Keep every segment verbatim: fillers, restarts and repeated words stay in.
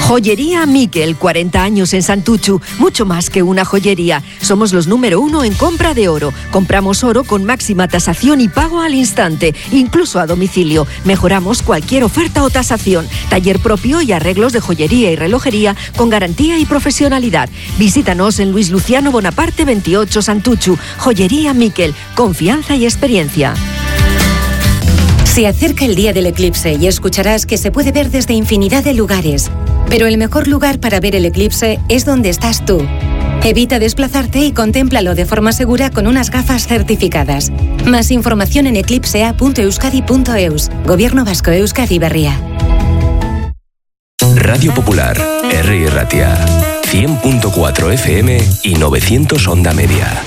Joyería Miquel, cuarenta años en Santuchu, mucho más que una joyería. Somos los número uno en compra de oro. Compramos oro con máxima tasación y pago al instante, incluso a domicilio. Mejoramos cualquier oferta o tasación. Taller propio y arreglos de joyería y relojería con garantía y profesionalidad. Visítanos en Luis Luciano Bonaparte veintiocho, Santuchu. Joyería Miquel, confianza y experiencia. Se acerca el día del eclipse y escucharás que se puede ver desde infinidad de lugares. Pero el mejor lugar para ver el eclipse es donde estás tú. Evita desplazarte y contémplalo de forma segura con unas gafas certificadas. Más información en eclipsea punto euskadi punto eus. Gobierno Vasco, Euskadi Berria. Radio Popular, Herri Ratia, cien punto cuatro F M y novecientos Onda Media.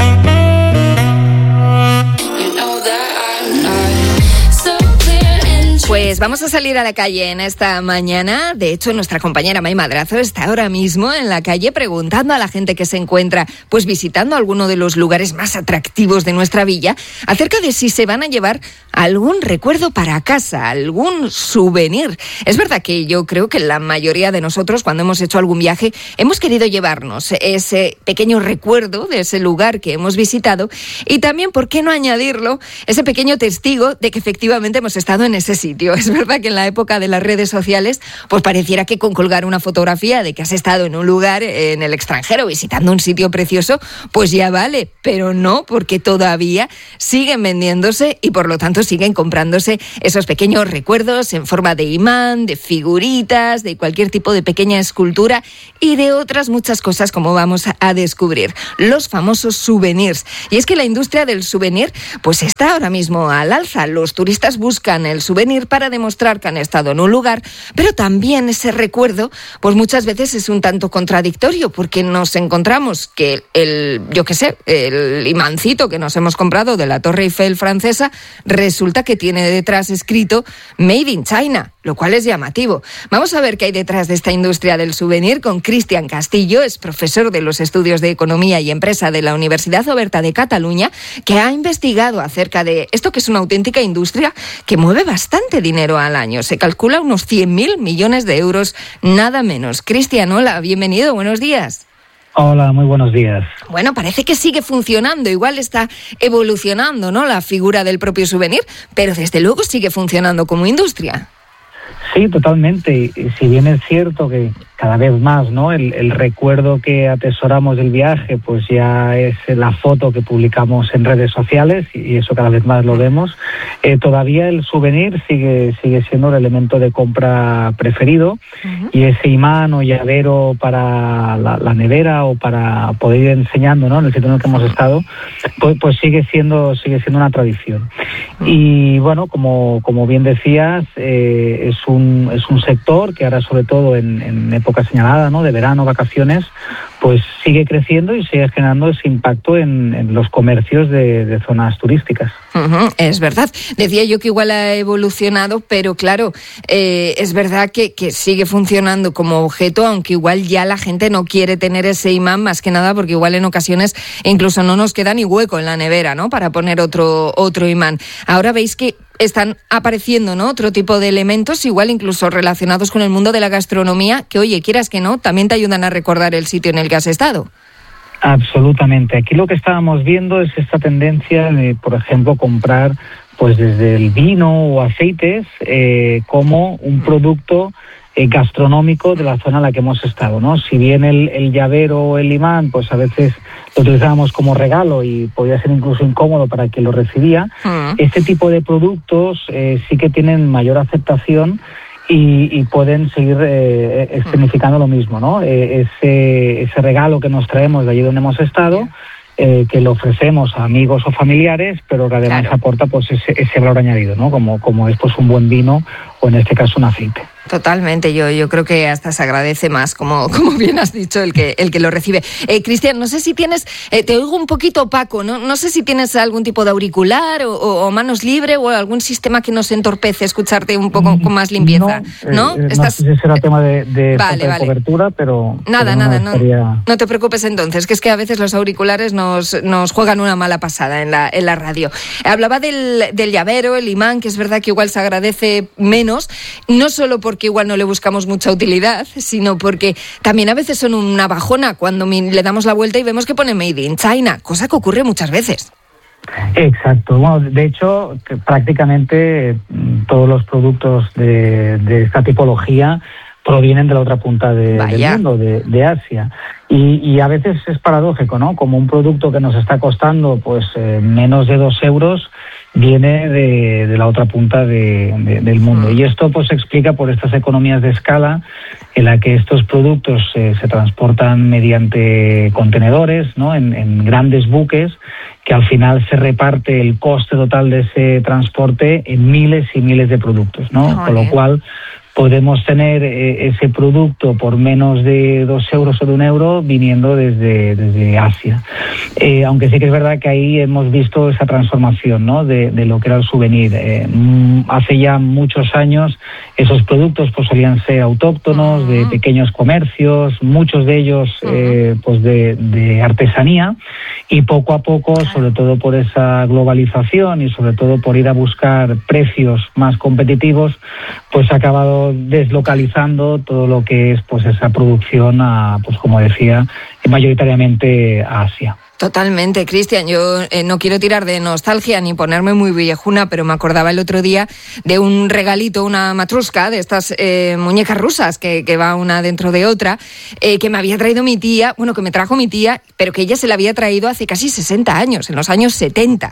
Pues vamos a salir a la calle en esta mañana. De hecho, nuestra compañera May Madrazo está ahora mismo en la calle preguntando a la gente que se encuentra pues visitando alguno de los lugares más atractivos de nuestra villa acerca de si se van a llevar algún recuerdo para casa, algún souvenir. Es verdad que yo creo que la mayoría de nosotros, cuando hemos hecho algún viaje, hemos querido llevarnos ese pequeño recuerdo de ese lugar que hemos visitado y también, ¿por qué no añadirlo?, ese pequeño testigo de que efectivamente hemos estado en ese sitio. Es verdad que en la época de las redes sociales, pues pareciera que con colgar una fotografía de que has estado en un lugar en el extranjero visitando un sitio precioso, pues ya vale, pero no, porque todavía siguen vendiéndose y por lo tanto siguen comprándose esos pequeños recuerdos en forma de imán, de figuritas, de cualquier tipo de pequeña escultura y de otras muchas cosas, como vamos a descubrir, los famosos souvenirs. Y es que la industria del souvenir pues está ahora mismo al alza. Los turistas buscan el souvenir para demostrar que han estado en un lugar, pero también ese recuerdo pues muchas veces es un tanto contradictorio, porque nos encontramos que el, yo qué sé, el imancito que nos hemos comprado de la Torre Eiffel francesa resulta que tiene detrás escrito Made in China, lo cual es llamativo. Vamos a ver qué hay detrás de esta industria del souvenir con Cristian Castillo, es profesor de los estudios de Economía y Empresa de la Universidad Oberta de Cataluña, que ha investigado acerca de esto, que es una auténtica industria que mueve bastante dinero al año. Se calcula unos cien mil millones de euros, nada menos. Cristian, hola, bienvenido, buenos días. Hola, muy buenos días. Bueno, parece que sigue funcionando, igual está evolucionando, ¿no?, la figura del propio souvenir, pero desde luego sigue funcionando como industria. Sí, totalmente. Y si bien es cierto que cada vez más, ¿no?, el, el recuerdo que atesoramos del viaje pues ya es la foto que publicamos en redes sociales, y eso cada vez más lo vemos, eh, todavía el souvenir sigue sigue siendo el elemento de compra preferido. Uh-huh. Y ese imán o llavero para la, la nevera o para poder ir enseñando, ¿no?, en el sitio en el que hemos estado, pues, pues sigue siendo sigue siendo una tradición. Uh-huh. Y bueno, como como bien decías, eh, es un es un sector que ahora, sobre todo en, en época señalada, ¿no?, de verano, vacaciones, pues sigue creciendo y sigue generando ese impacto en, en los comercios de, de zonas turísticas. Uh-huh, es verdad. Decía yo que igual ha evolucionado, pero claro, eh, es verdad que, que sigue funcionando como objeto, aunque igual ya la gente no quiere tener ese imán, más que nada porque igual en ocasiones incluso no nos queda ni hueco en la nevera, ¿no?, para poner otro, otro imán. Ahora veis que están apareciendo, ¿no?, otro tipo de elementos, igual incluso relacionados con el mundo de la gastronomía, que oye, quieras que no, también te ayudan a recordar el sitio en el que has estado. Absolutamente. Aquí lo que estábamos viendo es esta tendencia de, por ejemplo, comprar pues desde el vino o aceites eh, como un producto eh, gastronómico de la zona en la que hemos estado, ¿no? Si bien el, el llavero o el imán, pues a veces lo utilizábamos como regalo y podía ser incluso incómodo para quien lo recibía, uh-huh. Este tipo de productos eh, sí que tienen mayor aceptación y, y pueden seguir eh, escenificando lo mismo, ¿no? Eh, ese, ese regalo que nos traemos de allí donde hemos estado, eh, que lo ofrecemos a amigos o familiares, pero que además claro. aporta pues ese, ese valor añadido, ¿no? Como, como es pues un buen vino o en este caso un aceite. Totalmente, yo yo creo que hasta se agradece más, como, como bien has dicho, el que el que lo recibe. Eh, Cristian, no sé si tienes, eh, te oigo un poquito opaco, ¿no? No sé si tienes algún tipo de auricular o, o, o manos libre o algún sistema que nos entorpece escucharte un poco con más limpieza, ¿no? ¿no? Eh, Estás... No sé si será tema de, de, vale, de vale. cobertura, pero... Nada, pero nada, no, estaría... no, no te preocupes entonces, que es que a veces los auriculares nos, nos juegan una mala pasada en la, en la radio. Hablaba del, del llavero, el imán, que es verdad que igual se agradece menos, no solo porque porque igual no le buscamos mucha utilidad, sino porque también a veces son una bajona cuando le damos la vuelta y vemos que pone Made in China, cosa que ocurre muchas veces. Exacto. Bueno, de hecho, que prácticamente todos los productos de, de esta tipología provienen de la otra punta de, del mundo, de, de Asia. Y, y a veces es paradójico, ¿no? Como un producto que nos está costando pues eh, menos de dos euros viene de, de la otra punta de, de, del mundo. Y esto pues se explica por estas economías de escala en la que estos productos eh, se transportan mediante contenedores, ¿no? En, en grandes buques, que al final se reparte el coste total de ese transporte en miles y miles de productos, ¿no? Joder. Con lo cual podemos tener eh, ese producto por menos de dos euros o de un euro viniendo desde, desde Asia. Eh, aunque sí que es verdad que ahí hemos visto esa transformación, ¿no? de, de lo que era el souvenir. Eh, hace ya muchos años esos productos pues solían ser autóctonos, uh-huh. de pequeños comercios, muchos de ellos uh-huh. eh, pues de, de artesanía, y poco a poco, sobre todo por esa globalización y sobre todo por ir a buscar precios más competitivos, pues ha acabado deslocalizando todo lo que es pues esa producción a, pues como decía, mayoritariamente a Asia. Totalmente, Cristian. Yo eh, no quiero tirar de nostalgia ni ponerme muy viejuna, pero me acordaba el otro día de un regalito, una matrushka, de estas eh, muñecas rusas que, que va una dentro de otra, eh, que me había traído mi tía, bueno, que me trajo mi tía, pero que ella se la había traído hace casi sesenta años, en los años setenta.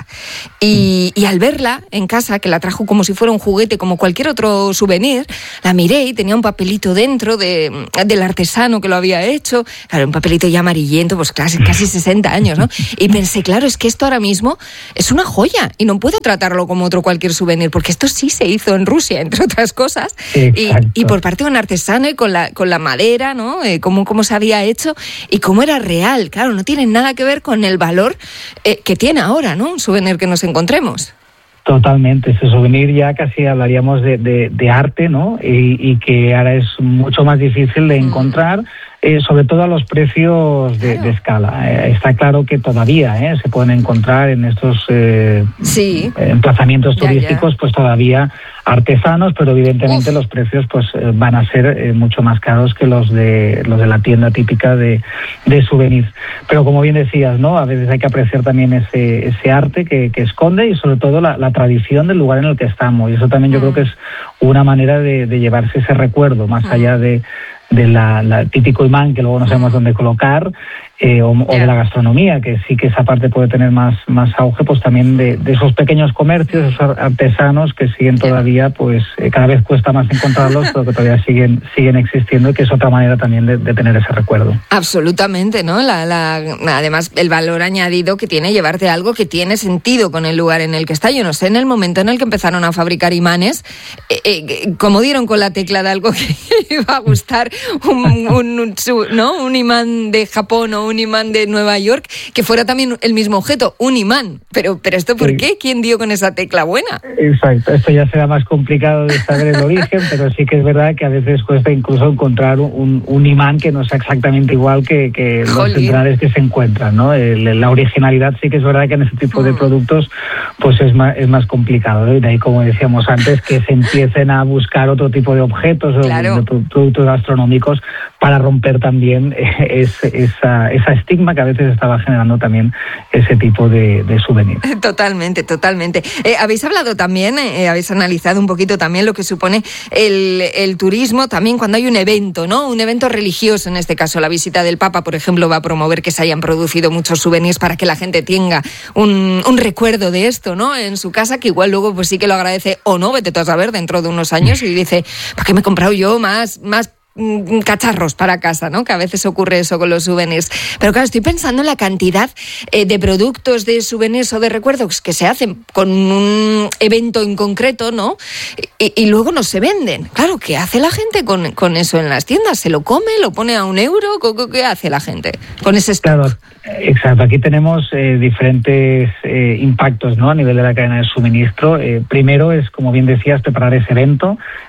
Y, y al verla en casa, que la trajo como si fuera un juguete, como cualquier otro souvenir, la miré y tenía un papelito dentro de, del artesano que lo había hecho. Claro, un papelito ya amarillento, pues casi, casi sesenta años, ¿no? Y pensé, claro, es que esto ahora mismo es una joya y no puedo tratarlo como otro cualquier souvenir, porque esto sí se hizo en Rusia, entre otras cosas, y, y por parte de un artesano y con la, con la madera, ¿no? Eh, cómo, cómo se había hecho y cómo era real. Claro, no tiene nada que ver con el valor eh, que tiene ahora, ¿no? Un souvenir que nos encontremos. Totalmente, ese souvenir ya casi hablaríamos de, de, de arte, ¿no? Y, y que ahora es mucho más difícil de encontrar. Eh, sobre todo a los precios de, de escala. Eh, está claro que todavía eh, se pueden encontrar en estos eh, sí. emplazamientos turísticos, ya, ya. pues todavía artesanos, pero evidentemente Uf. los precios pues eh, van a ser eh, mucho más caros que los de los de la tienda típica de, de souvenirs. Pero como bien decías, ¿no? A veces hay que apreciar también ese ese arte que, que esconde y sobre todo la, la tradición del lugar en el que estamos. Y eso también yo mm. creo que es una manera de, de llevarse ese recuerdo, más mm. allá de de la, la típico imán que luego no sabemos dónde colocar, eh, o, o de la gastronomía, que sí que esa parte puede tener más, más auge, pues también de, de esos pequeños comercios, esos artesanos que siguen todavía, pues eh, cada vez cuesta más encontrarlos, pero que todavía siguen siguen existiendo y que es otra manera también de, de tener ese recuerdo. Absolutamente, ¿no? La, la, además, el valor añadido que tiene llevarte algo que tiene sentido con el lugar en el que está. Yo no sé, en el momento en el que empezaron a fabricar imanes, eh, eh, como dieron con la tecla de algo que iba a gustar, un, un, un, ¿no? un imán de Japón o un imán de Nueva York, que fuera también el mismo objeto, un imán. Pero, pero ¿esto por sí. qué? ¿Quién dio con esa tecla buena? Exacto, esto ya será más complicado de saber el origen, pero sí que es verdad que a veces cuesta incluso encontrar un, un imán que no sea exactamente igual que, que los centrales que se encuentran, ¿no? El, la originalidad sí que es verdad que en este tipo de productos pues es más, es más complicado, ¿no? Y de ahí, como decíamos antes, que se empiecen a buscar otro tipo de objetos claro. o de productos gastronómicos para romper también es, esa, esa estigma que a veces estaba generando también ese tipo de, de souvenir. Totalmente, totalmente. Eh, habéis hablado también, eh, habéis analizado un poquito también lo que supone el, el turismo, también cuando hay un evento, ¿no? Un evento religioso, en este caso la visita del Papa, por ejemplo, va a promover que se hayan producido muchos souvenirs para que la gente tenga un, un recuerdo de esto, ¿no? En su casa, que igual luego pues sí que lo agradece o no, vete tú a saber, dentro de unos años y dice, ¿para qué me he comprado yo más, más cacharros para casa, ¿no? Que a veces ocurre eso con los souvenirs. Pero claro, estoy pensando en la cantidad eh, de productos de souvenirs o de recuerdos que se hacen con un evento en concreto, ¿no? Y, y luego no se venden. Claro, ¿qué hace la gente con, con eso en las tiendas? ¿Se lo come? ¿Lo pone a un euro? ¿Qué hace la gente con ese stock? Claro, exacto. Aquí tenemos eh, diferentes eh, impactos, ¿no? A nivel de la cadena de suministro. Eh, primero es, como bien decías, preparar ese evento.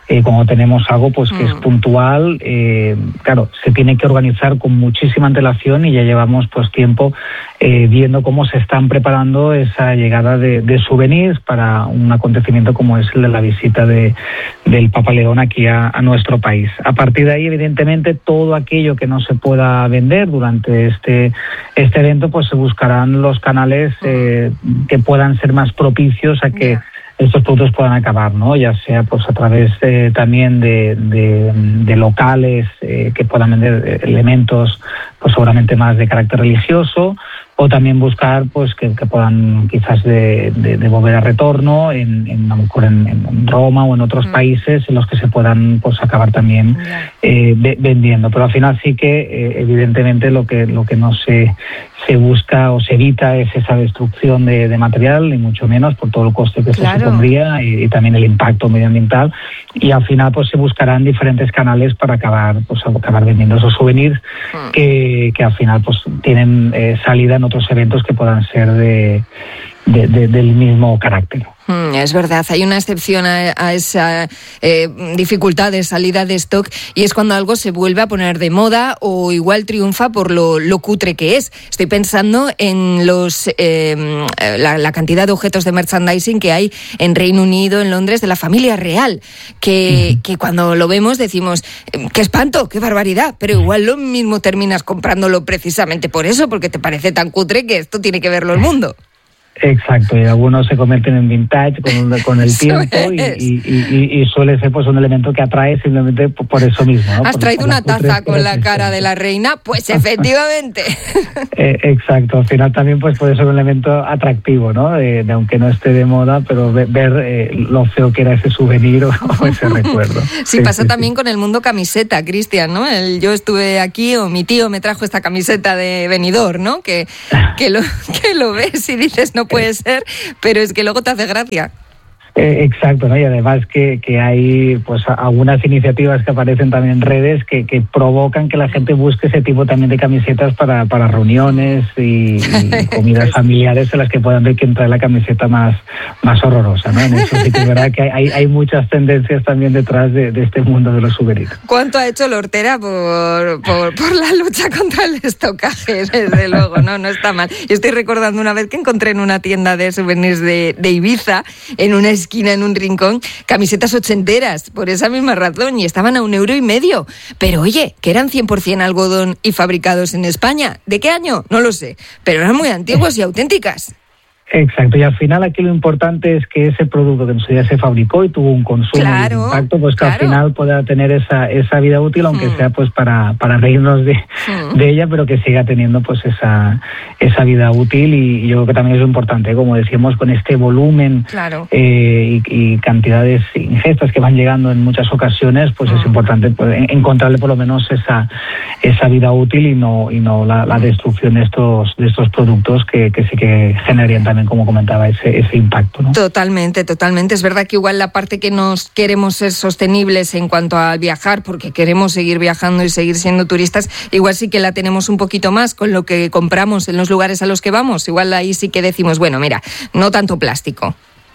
eh, cuando tenemos algo pues que mm. es puntual, eh, claro, se tiene que organizar con muchísima antelación y ya llevamos pues tiempo eh, viendo cómo se están preparando esa llegada de, de souvenirs para un acontecimiento como es el de la visita de, del Papa León aquí a, a nuestro país. A partir de ahí, evidentemente, todo aquello que no se pueda vender durante este, este evento, pues se buscarán los canales eh, que puedan ser más propicios a que estos productos puedan acabar, ¿no? Ya sea pues a través eh, también de, de, de locales eh, que puedan vender elementos pues seguramente más de carácter religioso, o también buscar pues que, que puedan quizás de, de, de volver a retorno en, en a lo mejor en, en Roma o en otros mm. países en los que se puedan pues acabar también eh, de, vendiendo. Pero al final sí que eh, evidentemente lo que lo que no se se busca o se evita es esa destrucción de, de material, ni mucho menos por todo el coste que claro. se supondría y, y también el impacto medioambiental, y al final pues se buscarán diferentes canales para acabar pues acabar vendiendo esos souvenirs mm. que, que al final pues tienen eh, salida en otros eventos que puedan ser de, de, de del mismo carácter. Mm, es verdad, hay una excepción a, a esa eh, dificultad de salida de stock, y es cuando algo se vuelve a poner de moda o igual triunfa por lo, lo cutre que es. Estoy pensando en los eh, la, la cantidad de objetos de merchandising que hay en Reino Unido, en Londres, de la familia real, que, uh-huh. que cuando lo vemos decimos, ¡qué espanto, qué barbaridad! Pero igual lo mismo terminas comprándolo precisamente por eso, porque te parece tan cutre que esto tiene que verlo el mundo. Exacto, y algunos se convierten en vintage con, con el tiempo y, y, y, y suele ser pues un elemento que atrae simplemente por, por eso mismo, ¿no? ¿Has por, traído por una taza con la cara de la reina? Pues efectivamente. eh, exacto, al final también pues puede ser un elemento atractivo, ¿no? De, de aunque no esté de moda, pero ver, ver eh, lo feo que era ese souvenir o, o ese recuerdo. Sí, sí pasa sí, también sí. con el mundo camiseta, Cristian, ¿no? El, yo estuve aquí o mi tío me trajo esta camiseta de Benidorm, ¿no? Que, que, lo, que lo ves y dices, no puede ser, pero es que luego te hace gracia. Eh, exacto, ¿no? Y además que, que hay pues algunas iniciativas que aparecen también en redes que, que provocan que la gente busque ese tipo también de camisetas para, para reuniones y, y comidas familiares en las que puedan ver quién trae la camiseta más, más horrorosa, ¿no? En eso sí que es verdad que hay, hay muchas tendencias también detrás de, de este mundo de los souvenirs. ¿Cuánto ha hecho el Hortera por, por, por la lucha contra el estocaje? Desde luego, no, no está mal. Yo estoy recordando una vez que encontré en una tienda de souvenirs de, de Ibiza, en una esquina, en un rincón, camisetas ochenteras, por esa misma razón, y estaban a un euro y medio. Pero oye, que eran cien por ciento algodón y fabricados en España. ¿De qué año? No lo sé, pero eran muy antiguas y auténticas. Exacto, y al final aquí lo importante es que ese producto que en su día se fabricó y tuvo un consumo claro, y un impacto, pues que claro. al final pueda tener esa esa vida útil, aunque mm. sea pues para para reírnos de, mm. de ella, pero que siga teniendo pues esa esa vida útil, y yo creo que también es lo importante, como decíamos, con este volumen claro. eh, y, y cantidades ingestas que van llegando en muchas ocasiones, pues mm. es importante pues, encontrarle por lo menos esa esa vida útil y no y no la, la destrucción de estos de estos productos que, que sí que generarían también, como comentaba, ese, ese impacto, ¿no? Totalmente, totalmente. Es verdad que igual la parte que nos queremos ser sostenibles en cuanto a viajar, porque queremos seguir viajando y seguir siendo turistas, igual sí que la tenemos un poquito más con lo que compramos en los lugares a los que vamos. Igual ahí sí que decimos, bueno, mira, no tanto plástico.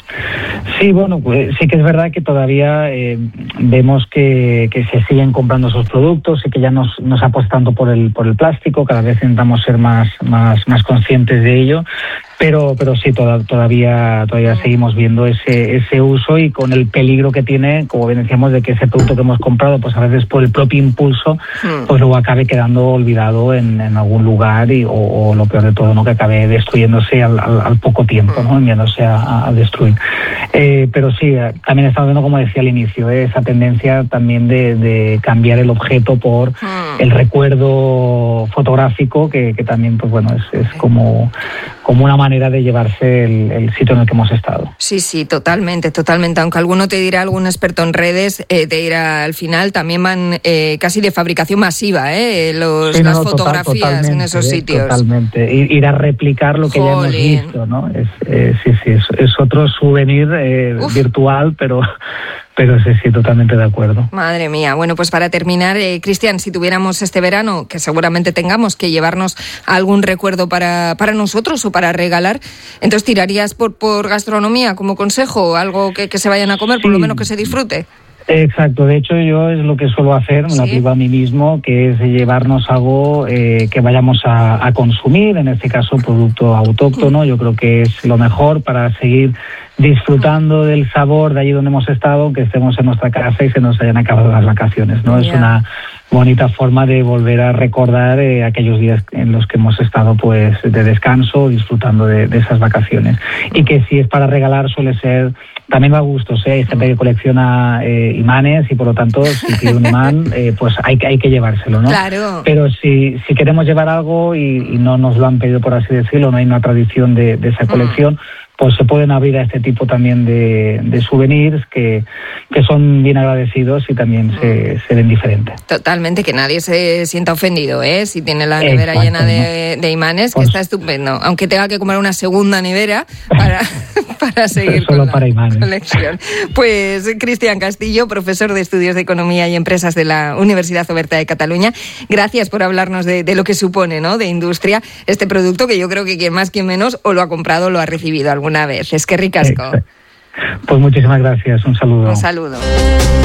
Sí, bueno, pues sí que es verdad que todavía eh, vemos que, que se siguen comprando esos productos y que ya nos, nos apostando por el por el plástico. Cada vez intentamos ser más más más conscientes de ello, pero pero sí toda, todavía todavía seguimos viendo ese ese uso, y con el peligro que tiene, como bien decíamos, de que ese producto que hemos comprado, pues a veces por el propio impulso, pues luego acabe quedando olvidado en, en algún lugar, y o, o lo peor de todo, no, que acabe destruyéndose al, al, al poco tiempo, no, enviándose a, a destruir. Eh, pero sí, también estamos viendo, como decía al inicio, eh, esa tendencia también de, de cambiar el objeto por mm. el recuerdo fotográfico, que, que también, pues bueno, es, es como, como una manera de llevarse el, el sitio en el que hemos estado. Sí, sí, totalmente, totalmente. Aunque alguno te dirá, algún experto en redes, eh, te dirá, al final también van eh, casi de fabricación masiva, eh, los, sí, no, las no, fotografías total, en esos eh, sitios. Totalmente. Ir, ir a replicar lo que Jolín. ya hemos visto, ¿no? Es, eh, sí, sí, es, es otro souvenir eh, virtual, pero... Pero sí, sí, totalmente de acuerdo. Madre mía. Bueno, pues para terminar, eh, Cristian, si tuviéramos este verano, que seguramente tengamos que llevarnos algún recuerdo para, para nosotros o para regalar, entonces tirarías por, por gastronomía como consejo, algo que, que se vayan a comer, sí. por lo menos que se disfrute. Exacto, de hecho yo es lo que suelo hacer, me ¿Sí? lo aplico a mí mismo, que es llevarnos algo eh, que vayamos a, a consumir, en este caso producto autóctono. Yo creo que es lo mejor para seguir disfrutando del sabor de allí donde hemos estado, que estemos en nuestra casa y se nos hayan acabado las vacaciones, ¿no? Yeah. Es una bonita forma de volver a recordar eh, aquellos días en los que hemos estado pues de descanso, disfrutando de, de esas vacaciones. Y que si es para regalar suele ser también va a gustos, ¿eh? Hay gente que colecciona eh, imanes y por lo tanto si pide un imán eh, pues hay, hay que llevárselo, ¿no? Claro. Pero si, si queremos llevar algo y, y no nos lo han pedido, por así decirlo, no hay una tradición de, de esa colección, mm. pues se pueden abrir a este tipo también de, de souvenirs que, que son bien agradecidos y también se, se ven diferentes. Totalmente, que nadie se sienta ofendido, ¿eh? Si tiene la nevera Exacto, llena de, de imanes, pues, que está estupendo. Aunque tenga que comprar una segunda nevera para, para seguir solo con la para imanes. Colección. Pues Cristian Castillo, profesor de Estudios de Economía y Empresas de la Universidad Oberta de Cataluña, gracias por hablarnos de, de lo que supone, ¿no?, de industria este producto, que yo creo que quien más, quien menos, o lo ha comprado o lo ha recibido alguna vez. Es que ricasco. Pues muchísimas gracias, un saludo. Un saludo.